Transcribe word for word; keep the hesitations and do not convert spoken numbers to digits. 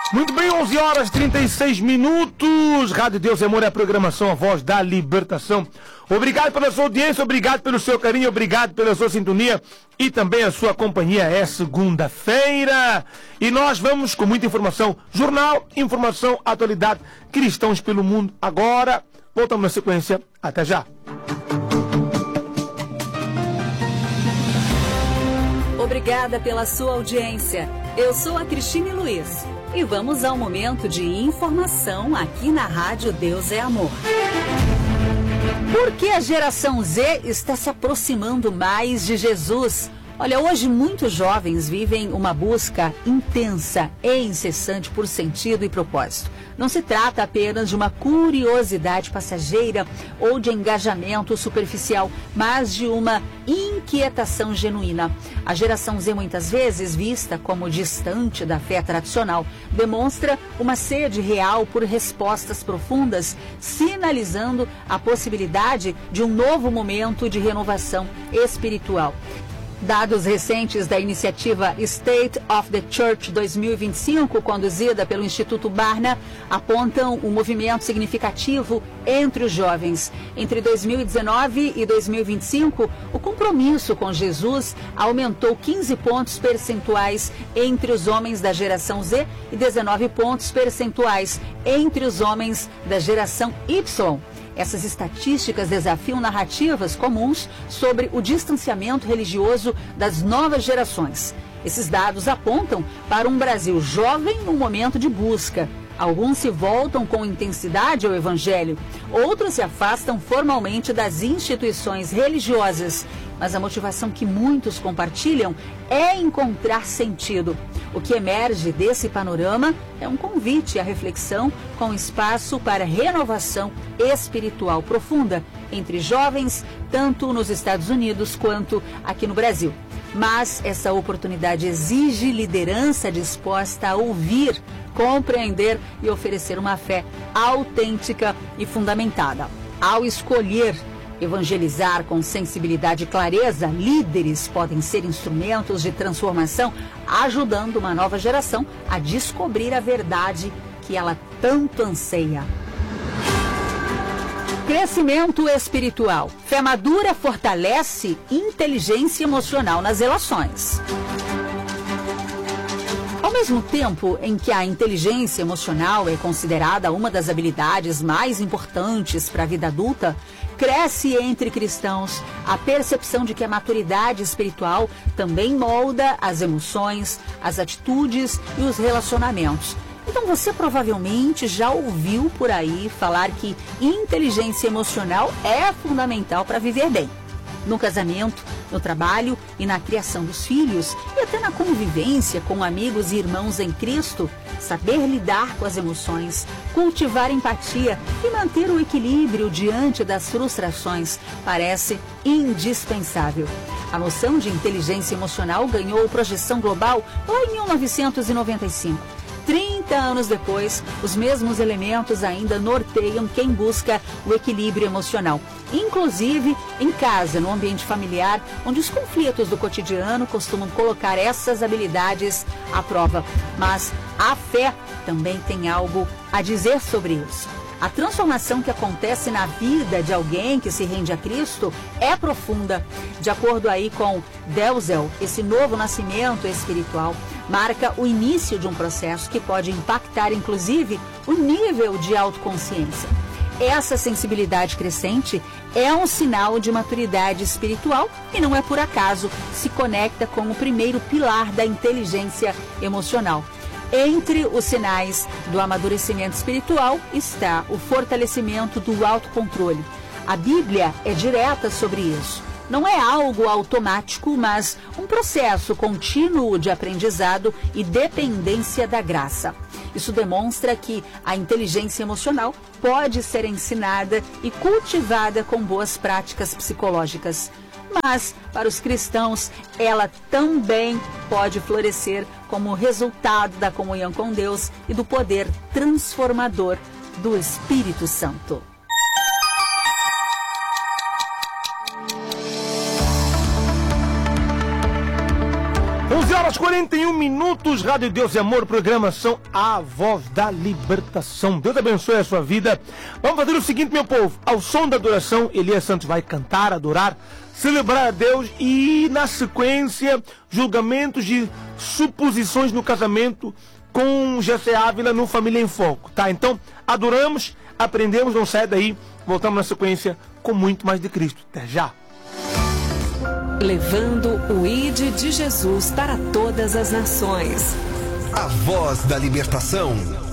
Muito bem, onze horas e trinta e seis minutos. Rádio Deus e Amor é a programação, a voz da libertação. Obrigado pela sua audiência, obrigado pelo seu carinho, obrigado pela sua sintonia e também a sua companhia. É segunda-feira e nós vamos com muita informação. Jornal, informação, atualidade, cristãos pelo mundo. Agora, voltamos na sequência. Até já. Obrigada pela sua audiência. Eu sou a Cristine Luiz. E vamos ao momento de informação aqui na Rádio Deus é Amor. Por que a geração Z está se aproximando mais de Jesus? Olha, hoje muitos jovens vivem uma busca intensa e incessante por sentido e propósito. Não se trata apenas de uma curiosidade passageira ou de engajamento superficial, mas de uma inquietação genuína. A geração Z, muitas vezes vista como distante da fé tradicional, demonstra uma sede real por respostas profundas, sinalizando a possibilidade de um novo momento de renovação espiritual. Dados recentes da iniciativa State of the Church dois mil e vinte e cinco, conduzida pelo Instituto Barna, apontam um movimento significativo entre os jovens. Entre dois mil e dezenove e dois mil e vinte e cinco, o compromisso com Jesus aumentou quinze pontos percentuais entre os homens da geração Z e dezenove pontos percentuais entre os homens da geração Y. Essas estatísticas desafiam narrativas comuns sobre o distanciamento religioso das novas gerações. Esses dados apontam para um Brasil jovem num momento de busca. Alguns se voltam com intensidade ao Evangelho, outros se afastam formalmente das instituições religiosas. Mas a motivação que muitos compartilham é encontrar sentido. O que emerge desse panorama é um convite à reflexão com espaço para renovação espiritual profunda entre jovens, tanto nos Estados Unidos quanto aqui no Brasil. Mas essa oportunidade exige liderança disposta a ouvir, compreender e oferecer uma fé autêntica e fundamentada. Ao escolher evangelizar com sensibilidade e clareza, líderes podem ser instrumentos de transformação, ajudando uma nova geração a descobrir a verdade que ela tanto anseia. Crescimento espiritual. Fé madura fortalece inteligência emocional nas relações. Ao mesmo tempo em que a inteligência emocional é considerada uma das habilidades mais importantes para a vida adulta, cresce entre cristãos a percepção de que a maturidade espiritual também molda as emoções, as atitudes e os relacionamentos. Então você provavelmente já ouviu por aí falar que inteligência emocional é fundamental para viver bem. No casamento, no trabalho e na criação dos filhos, e até na convivência com amigos e irmãos em Cristo, saber lidar com as emoções, cultivar empatia e manter o equilíbrio diante das frustrações parece indispensável. A noção de inteligência emocional ganhou projeção global lá em mil novecentos e noventa e cinco. trinta anos depois, os mesmos elementos ainda norteiam quem busca o equilíbrio emocional, inclusive em casa, no ambiente familiar, onde os conflitos do cotidiano costumam colocar essas habilidades à prova. Mas a fé também tem algo a dizer sobre isso. A transformação que acontece na vida de alguém que se rende a Cristo é profunda. De acordo aí com Delzell, esse novo nascimento espiritual marca o início de um processo que pode impactar, inclusive, o nível de autoconsciência. Essa sensibilidade crescente é um sinal de maturidade espiritual e não é por acaso se conecta com o primeiro pilar da inteligência emocional. Entre os sinais do amadurecimento espiritual está o fortalecimento do autocontrole. A Bíblia é direta sobre isso. Não é algo automático, mas um processo contínuo de aprendizado e dependência da graça. Isso demonstra que a inteligência emocional pode ser ensinada e cultivada com boas práticas psicológicas. Mas, para os cristãos, ela também pode florescer como resultado da comunhão com Deus e do poder transformador do Espírito Santo. onze horas e quarenta e um minutos, Rádio Deus e Amor, programação A Voz da Libertação. Deus abençoe a sua vida. Vamos fazer o seguinte, meu povo, ao som da adoração, Elias Santos vai cantar, adorar, celebrar a Deus e, na sequência, julgamentos de suposições no casamento com Jessé Ávila no Família em Foco, tá? Então, adoramos, aprendemos, não sai daí, voltamos na sequência com muito mais de Cristo. Até já! Levando o I D de Jesus para todas as nações. A Voz da Libertação.